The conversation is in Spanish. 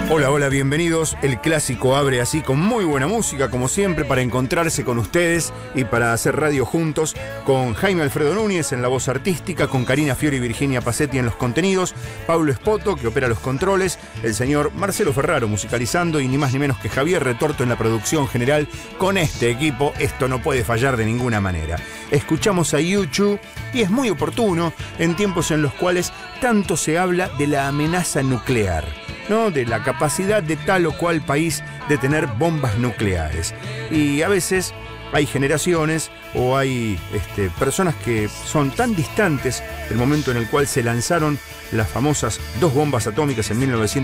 Hola, hola, bienvenidos. El clásico abre así con muy buena música, como siempre, para encontrarse con ustedes y para hacer radio juntos, con Jaime Alfredo Núñez en la voz artística, con Karina Fiori y Virginia Pacetti en los contenidos, Pablo Espoto, que opera los controles, el señor Marcelo Ferraro musicalizando y ni más ni menos que Javier Retorto en la producción general. Con este equipo esto no puede fallar de ninguna manera. Escuchamos a U2 y es muy oportuno en tiempos en los cuales tanto se habla de la amenaza nuclear, ¿no? De la capacidad de tal o cual país de tener bombas nucleares. Y a veces hay generaciones o hay personas que son tan distantes del momento en el cual se lanzaron las famosas 2 bombas atómicas en 19